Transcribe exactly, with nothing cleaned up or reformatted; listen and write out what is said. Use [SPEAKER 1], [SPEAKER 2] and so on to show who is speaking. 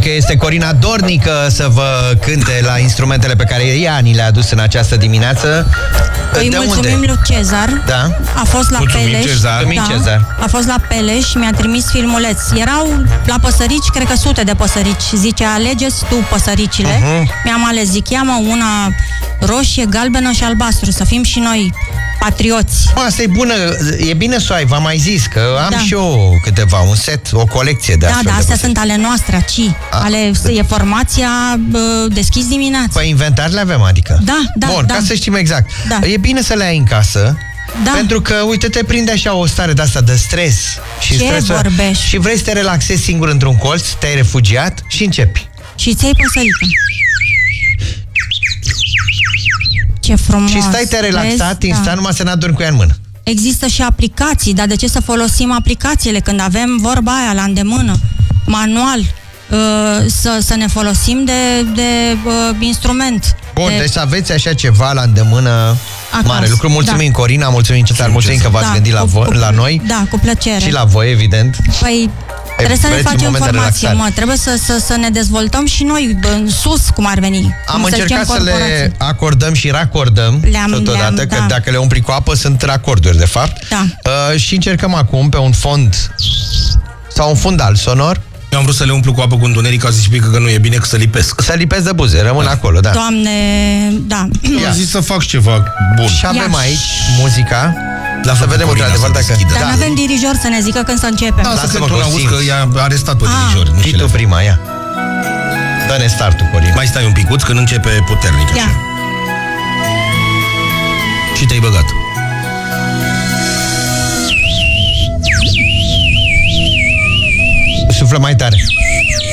[SPEAKER 1] că este Corina dornică să vă cânte la instrumentele pe care ea ni le-a adus în această dimineață.
[SPEAKER 2] Îi
[SPEAKER 1] de
[SPEAKER 2] mulțumim
[SPEAKER 1] unde?
[SPEAKER 2] lui Cezar.
[SPEAKER 1] Da.
[SPEAKER 2] A fost la
[SPEAKER 3] Mulțumim,
[SPEAKER 2] Peleș.
[SPEAKER 3] Cezar.
[SPEAKER 1] Mulțumim,
[SPEAKER 2] Da.
[SPEAKER 1] Cezar.
[SPEAKER 2] A fost la Peleș și mi-a trimis filmuleț. Erau la păsărici, cred că sute de păsărici. Zice, alegeți tu păsăricile.
[SPEAKER 1] Uh-huh.
[SPEAKER 2] Mi-am ales, zic, ia-mă una roșie, galbenă și albastru, să fim și noi patrioți.
[SPEAKER 1] Bă, asta e bună, e bine să o ai, v-am mai zis că am
[SPEAKER 2] Da.
[SPEAKER 1] și eu câteva, un set, o colecție de
[SPEAKER 2] Da,
[SPEAKER 1] astfel
[SPEAKER 2] da,
[SPEAKER 1] de
[SPEAKER 2] astea
[SPEAKER 1] păsări.
[SPEAKER 2] sunt ale noastre, aci.
[SPEAKER 1] A,
[SPEAKER 2] Ale, e formația bă, deschis dimineața.
[SPEAKER 1] Păi inventar le avem, adică?
[SPEAKER 2] Da, da,
[SPEAKER 1] Bun,
[SPEAKER 2] da.
[SPEAKER 1] ca să știm exact.
[SPEAKER 2] Da.
[SPEAKER 1] E bine să le ai în casă,
[SPEAKER 2] Da.
[SPEAKER 1] pentru că, uite, te prinde așa o stare de asta de stres. Și
[SPEAKER 2] Ce
[SPEAKER 1] stresul-
[SPEAKER 2] vorbești?
[SPEAKER 1] Și vrei să te relaxezi singur într-un colț, te-ai refugiat și începi.
[SPEAKER 2] Și ți-ai păsărică. Ce frumos.
[SPEAKER 1] Și stai, te-ai relaxat,
[SPEAKER 2] Vezi?
[SPEAKER 1] instant,
[SPEAKER 2] Da.
[SPEAKER 1] numai să n-adormi cu ea în mână.
[SPEAKER 2] Există și aplicații, dar de ce să folosim aplicațiile când avem vorba aia la îndemână, manual, uh, să, să ne folosim de, de uh, instrument.
[SPEAKER 1] Bun,
[SPEAKER 2] de...
[SPEAKER 1] deci să aveți așa ceva la îndemână,
[SPEAKER 2] Acasă.
[SPEAKER 1] mare lucru. Mulțumim,
[SPEAKER 2] Da.
[SPEAKER 1] Corina, mulțumim, Cezar, mulțumim că v-ați
[SPEAKER 2] Da,
[SPEAKER 1] gândit la,
[SPEAKER 2] cu-
[SPEAKER 1] vo-
[SPEAKER 2] cu-
[SPEAKER 1] la noi
[SPEAKER 2] Da, cu plăcere.
[SPEAKER 1] și la voi, evident.
[SPEAKER 2] Păi, trebuie să ne
[SPEAKER 1] vreți un
[SPEAKER 2] facem
[SPEAKER 1] moment de
[SPEAKER 2] formație,
[SPEAKER 1] relaxare.
[SPEAKER 2] mă. Trebuie să, să, să ne dezvoltăm și noi, bă, în sus, cum ar veni.
[SPEAKER 1] Am
[SPEAKER 2] cum
[SPEAKER 1] încercat să
[SPEAKER 2] zicem,
[SPEAKER 1] le
[SPEAKER 2] corporații.
[SPEAKER 1] acordăm și racordăm
[SPEAKER 2] Le-am-
[SPEAKER 1] totodată,
[SPEAKER 2] le-am,
[SPEAKER 1] că
[SPEAKER 2] da.
[SPEAKER 1] dacă le umpli cu apă sunt racorduri, de fapt.
[SPEAKER 2] Da.
[SPEAKER 1] Uh, și încercăm acum pe un fond sau un fundal sonor
[SPEAKER 3] Eu am vrut să le umplu cu apă cu întuneric, ca să zic că nu e bine, că să lipesc.
[SPEAKER 1] să lipesc de buze, rămân acolo, da.
[SPEAKER 2] Doamne, da.
[SPEAKER 3] Am zis să fac ceva bun.
[SPEAKER 1] Și avem
[SPEAKER 2] Ia.
[SPEAKER 1] aici muzica.
[SPEAKER 3] La
[SPEAKER 1] Să
[SPEAKER 3] făcut
[SPEAKER 1] vedem
[SPEAKER 3] Corina
[SPEAKER 1] într-adevăr
[SPEAKER 3] să
[SPEAKER 1] dacă...
[SPEAKER 3] deschidă.
[SPEAKER 2] Dar
[SPEAKER 1] Da.
[SPEAKER 2] n-avem dirijor să ne zică când să începem.
[SPEAKER 3] Da, să
[SPEAKER 1] Lasă-mă
[SPEAKER 3] cântăm,
[SPEAKER 1] că o
[SPEAKER 3] auzi
[SPEAKER 1] simt.
[SPEAKER 3] că i-a arestat pe
[SPEAKER 2] Ah.
[SPEAKER 3] dirijori. Nu
[SPEAKER 1] Și
[SPEAKER 3] știu.
[SPEAKER 1] tu prima, ia. Dă-ne startul, Corina.
[SPEAKER 3] Mai stai un picuț când începe puternic așa.
[SPEAKER 2] Ia.
[SPEAKER 3] Și te-ai băgat.
[SPEAKER 1] Suflă mai tare.